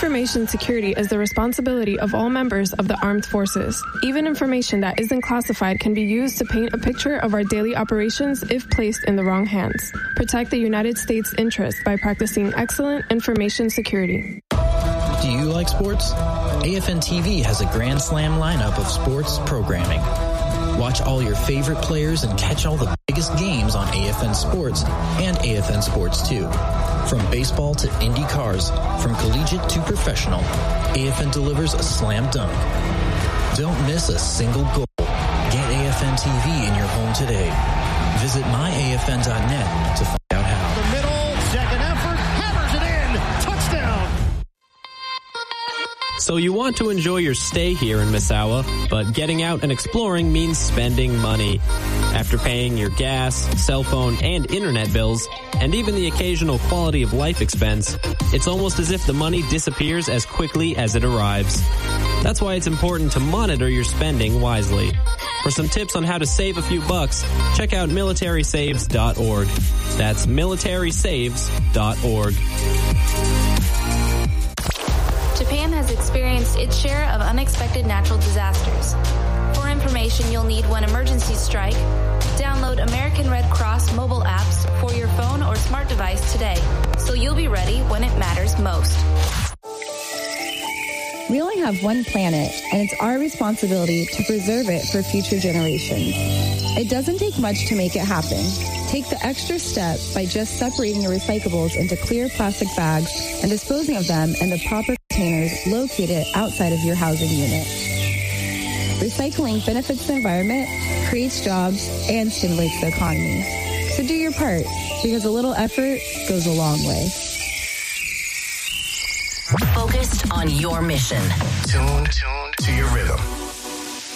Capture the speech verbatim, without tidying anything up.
Information security is the responsibility of all members of the armed forces. Even information that isn't classified can be used to paint a picture of our daily operations if placed in the wrong hands. Protect the United States' interest by practicing excellent information security. Do you like sports? A F N T V has a Grand Slam lineup of sports programming. Watch all your favorite players and catch all the biggest games on A F N Sports and A F N Sports two. From baseball to Indy cars, from collegiate to professional, A F N delivers a slam dunk. Don't miss a single goal. Get A F N T V in your home today. Visit my A F N dot net to find out how. The middle, second effort, hammers it in. Touchdown. So you want to enjoy your stay here in Misawa, but getting out and exploring means spending money. After paying your gas, cell phone, and internet bills, and even the occasional quality of life expense, it's almost as if the money disappears as quickly as it arrives. That's why it's important to monitor your spending wisely. For some tips on how to save a few bucks, check out military saves dot org. That's military saves dot org. Japan has experienced its share of unexpected natural disasters. For information you'll need when emergencies strike, download American Red Cross mobile apps for your phone or smart device today, so you'll be ready when it matters most. We only have one planet, and it's our responsibility to preserve it for future generations. It doesn't take much to make it happen. Take the extra step by just separating your recyclables into clear plastic bags and disposing of them in the proper containers located outside of your housing unit. Recycling benefits the environment, creates jobs, and stimulates the economy. So do your part, because a little effort goes a long way. Focused on your mission. Tuned, tuned to your rhythm.